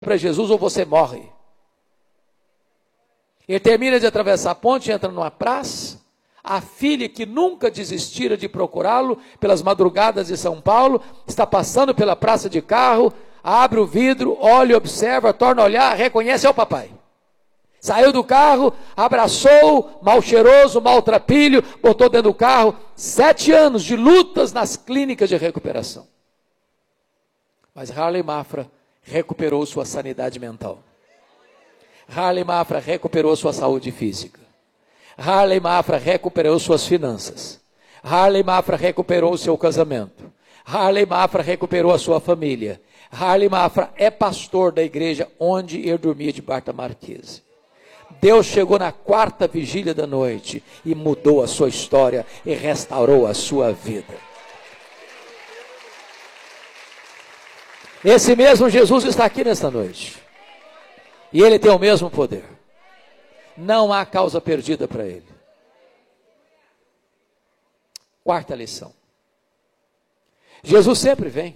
para Jesus ou você morre. Ele termina de atravessar a ponte, entra numa praça. A filha, que nunca desistira de procurá-lo pelas madrugadas de São Paulo, está passando pela praça de carro, abre o vidro, olha, observa, torna a olhar, reconhece, é o papai. Saiu do carro, abraçou, mal cheiroso, maltrapilho, botou dentro do carro. 7 anos de lutas nas clínicas de recuperação. Mas Harley Mafra recuperou sua sanidade mental. Harley Mafra recuperou sua saúde física. Harley Mafra recuperou suas finanças. Harley Mafra recuperou seu casamento. Harley Mafra recuperou a sua família. Harley Mafra é pastor da igreja onde eu dormia debaixo da marquise. Deus chegou na 4ª vigília da noite e mudou a sua história e restaurou a sua vida. Esse mesmo Jesus está aqui nesta noite. E ele tem o mesmo poder. Não há causa perdida para ele. 4ª lição. Jesus sempre vem.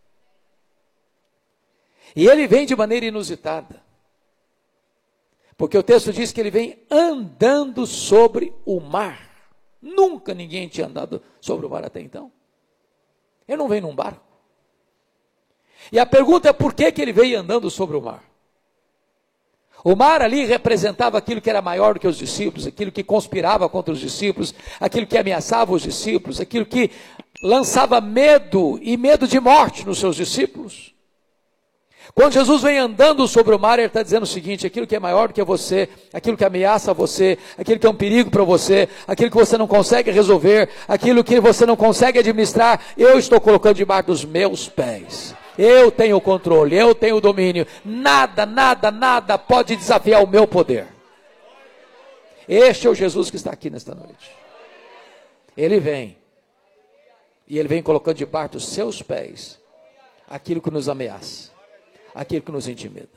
E ele vem de maneira inusitada. Porque o texto diz que ele vem andando sobre o mar. Nunca ninguém tinha andado sobre o mar até então. Ele não vem num barco. E a pergunta é por que ele veio andando sobre o mar? O mar ali representava aquilo que era maior do que os discípulos, aquilo que conspirava contra os discípulos, aquilo que ameaçava os discípulos, aquilo que lançava medo e medo de morte nos seus discípulos. Quando Jesus vem andando sobre o mar, ele está dizendo o seguinte: aquilo que é maior do que você, aquilo que ameaça você, aquilo que é um perigo para você, aquilo que você não consegue resolver, aquilo que você não consegue administrar, eu estou colocando debaixo dos meus pés. Eu tenho o controle, eu tenho o domínio. Nada, nada, nada pode desafiar o meu poder. Este é o Jesus que está aqui nesta noite. Ele vem. E ele vem colocando debaixo dos seus pés aquilo que nos ameaça, aquilo que nos intimida.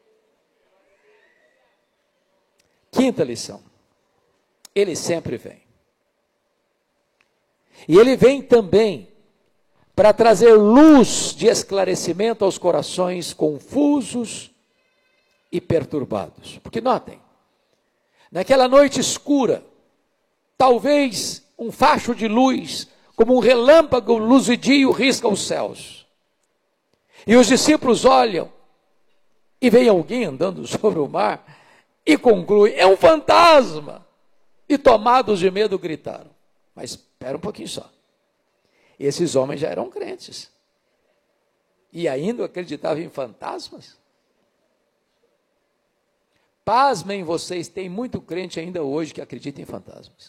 5ª lição. Ele sempre vem. E ele vem também para trazer luz de esclarecimento aos corações confusos e perturbados. Porque notem, naquela noite escura, talvez um facho de luz, como um relâmpago luzidio, risca os céus. E os discípulos olham e veem alguém andando sobre o mar e concluem: é um fantasma. E tomados de medo gritaram. Mas espera um pouquinho só. Esses homens já eram crentes. E ainda acreditavam em fantasmas? Pasmem vocês, tem muito crente ainda hoje que acredita em fantasmas.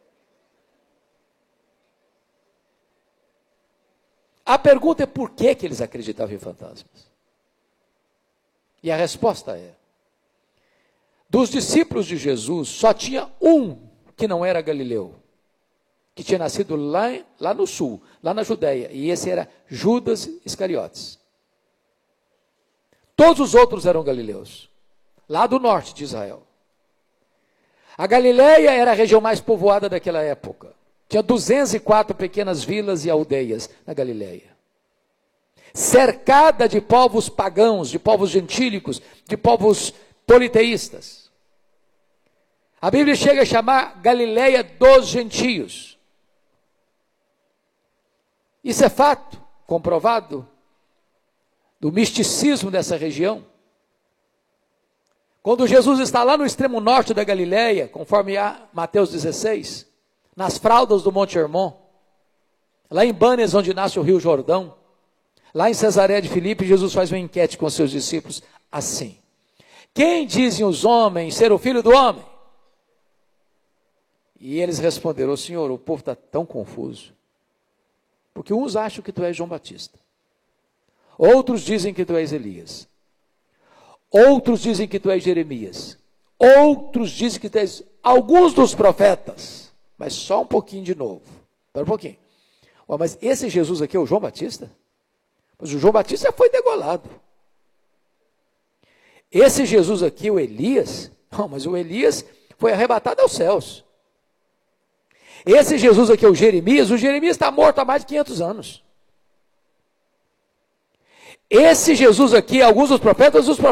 A pergunta é por que eles acreditavam em fantasmas? E a resposta é: dos discípulos de Jesus, só tinha um que não era galileu, que tinha nascido lá no sul, lá na Judéia, e esse era Judas Iscariotes. Todos os outros eram galileus, lá do norte de Israel. A Galileia era a região mais povoada daquela época. Tinha 204 pequenas vilas e aldeias na Galileia, cercada de povos pagãos, de povos gentílicos, de povos politeístas. A Bíblia chega a chamar Galileia dos gentios. Isso é fato, comprovado, do misticismo dessa região. Quando Jesus está lá no extremo norte da Galileia, conforme Mateus 16, nas fraldas do Monte Hermon, lá em Banes, onde nasce o Rio Jordão, lá em Cesareia de Filipe, Jesus faz uma enquete com seus discípulos assim: quem dizem os homens ser o Filho do Homem? E eles responderam: Senhor, o povo está tão confuso. Porque uns acham que tu és João Batista. Outros dizem que tu és Elias. Outros dizem que tu és Jeremias. Outros dizem que tu és alguns dos profetas. Mas só um pouquinho de novo. Espera um pouquinho. Mas esse Jesus aqui é o João Batista? Mas o João Batista já foi degolado. Esse Jesus aqui, o Elias? Não, mas o Elias foi arrebatado aos céus. Esse Jesus aqui é o Jeremias está morto há mais de 500 anos. esse Jesus aqui, alguns dos profetas